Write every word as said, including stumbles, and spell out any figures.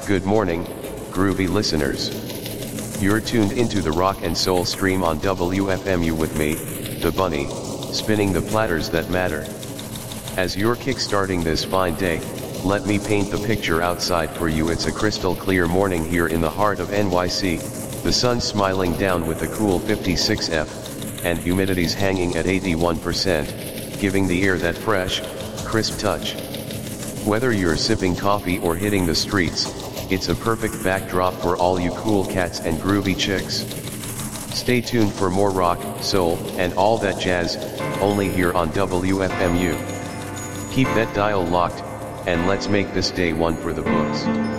Good morning, groovy listeners. You're tuned into the rock and soul stream on W F M U with me, the Bunny, spinning the platters that matter. As you're kickstarting this fine day, let me paint the picture outside for you. It's a crystal clear morning here in the heart of N Y C, the sun smiling down with a cool fifty-six degrees, and humidity's hanging at eighty-one percent, giving the air that fresh, crisp touch. Whether you're sipping coffee or hitting the streets, it's a perfect backdrop for all you cool cats and groovy chicks. Stay tuned for more rock, soul, and all that jazz, only here on W F M U. Keep that dial locked, and let's make this day one for the books.